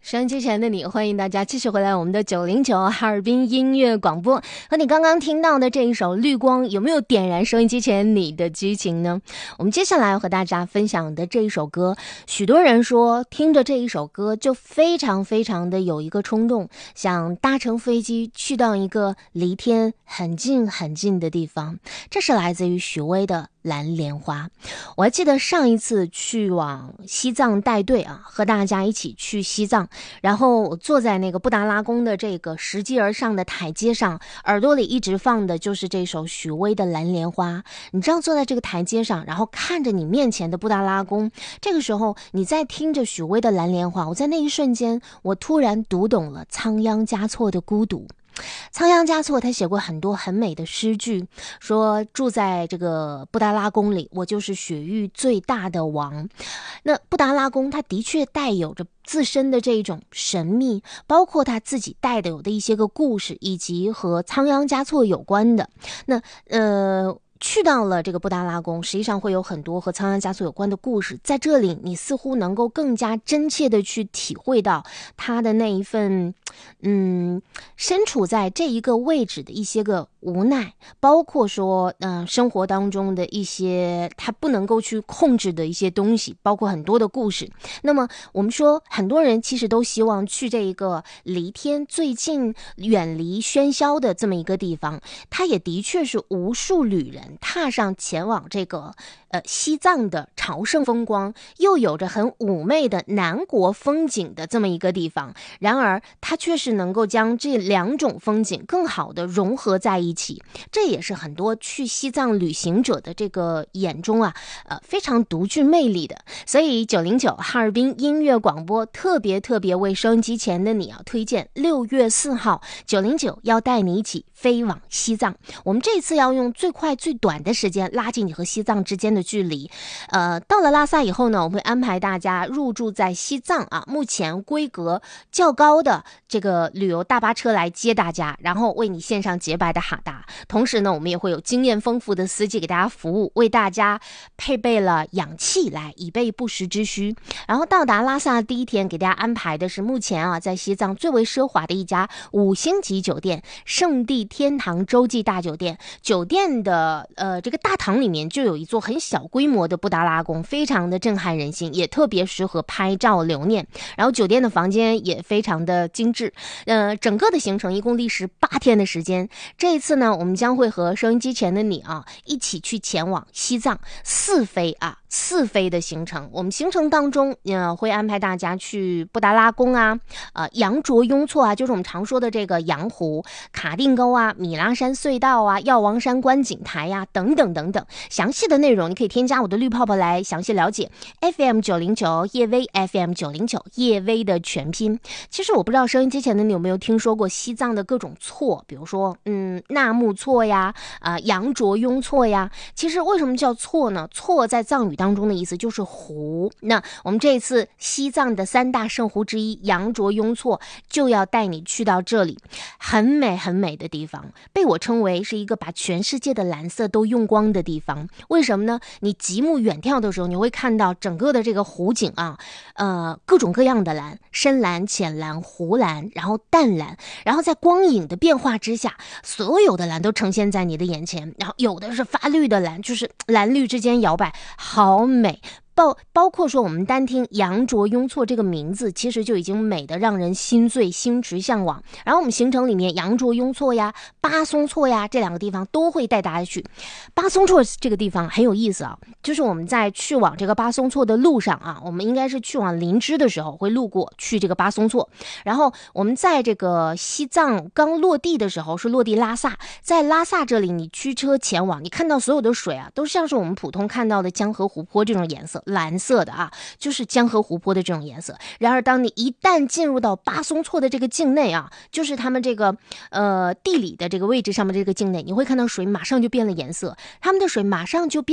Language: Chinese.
收音机前的你，欢迎大家继续回来我们的909哈尔滨音乐广播。和你刚刚听到的这一首《绿光》，有没有点燃收音机前你的激情呢？我们接下来要和大家分享的这一首歌，许多人说听着这一首歌就非常非常的有一个冲动，想搭乘飞机去到一个离天很近很近的地方。这是来自于许巍的蓝莲花。我还记得上一次去往西藏带队和大家一起去西藏，然后我坐在那个布达拉宫的这个拾级而上的台阶上，耳朵里一直放的就是这首许巍的蓝莲花。你知道坐在这个台阶上，然后看着你面前的布达拉宫，这个时候你在听着许巍的蓝莲花，我在那一瞬间我突然读懂了仓央嘉措的孤独。仓央嘉措他写过很多很美的诗句，说住在这个布达拉宫里，我就是雪域最大的王。那布达拉宫它的确带有着自身的这种神秘，包括他自己带的有的一些个故事，以及和仓央嘉措有关的。那去到了这个布达拉宫，实际上会有很多和仓央嘉措有关的故事，在这里你似乎能够更加真切的去体会到他的那一份身处在这一个位置的一些个无奈，包括说生活当中的一些他不能够去控制的一些东西，包括很多的故事。那么我们说很多人其实都希望去这一个离天最近远离喧嚣的这么一个地方，它也的确是无数旅人踏上前往这个西藏的朝圣风光，又有着很妩媚的南国风景的这么一个地方。然而它却是能够将这两种风景更好的融合在一起，这也是很多去西藏旅行者的这个眼中非常独具魅力的。所以909哈尔滨音乐广播特别为收音机前的你推荐6月4号909要带你一起飞往西藏。我们这次要用最快最短的时间拉近你和西藏之间的距离。到了拉萨以后呢，我们会安排大家入住在西藏目前规格较高的这个旅游大巴车来接大家，然后为你献上洁白的哈达。同时呢，我们也会有经验丰富的司机给大家服务，为大家配备了氧气来以备不时之需。然后到达拉萨第一天，给大家安排的是目前在西藏最为奢华的一家5星级酒店——圣地天堂洲际大酒店。酒店的这个大堂里面就有一座很小规模的布达拉宫，非常的震撼人心，也特别适合拍照留念。然后酒店的房间也非常的精致。整个的行程一共历时8天的时间。这一次呢，我们将会和收音机前的你一起去前往西藏4飞的行程。我们行程当中会安排大家去布达拉宫羊卓雍措就是我们常说的这个羊湖、卡定沟米拉山隧道药王山观景台等等等等。详细的内容你可以添加我的绿泡泡来详细了解。 FM 909叶薇， FM 909叶薇的全拼。其实我不知道收音机前的你有没有听说过西藏的各种措，比如说纳木错羊卓雍措其实为什么叫措呢？措在藏语当中的意思就是湖。那我们这一次西藏的3大圣湖之一羊卓雍措就要带你去到这里，很美很美的地方，被我称为是一个把全世界的蓝色都用光的地方。为什么呢？你极目远眺的时候，你会看到整个的这个湖景各种各样的蓝，深蓝、浅蓝、湖蓝，然后淡蓝，然后在光影的变化之下，所有的蓝都呈现在你的眼前。然后有的是发绿的蓝，就是蓝绿之间摇摆，好美。包括说我们单听羊卓雍措这个名字，其实就已经美得让人心醉心驰向往。然后我们行程里面羊卓雍措巴松措这2个地方都会带大家去。巴松措这个地方很有意思就是我们在去往这个巴松措的路上我们应该是去往林芝的时候会路过去这个巴松措。然后我们在这个西藏刚落地的时候是落地拉萨，在拉萨这里你驱车前往，你看到所有的水都像是我们普通看到的江河湖泊这种颜色，蓝色的就是江河湖泊的这种颜色。然而当你一旦进入到巴松措的这个境内就是他们这个地理的这个位置上面这个境内，你会看到水马上就变了颜色，他们的水马上就变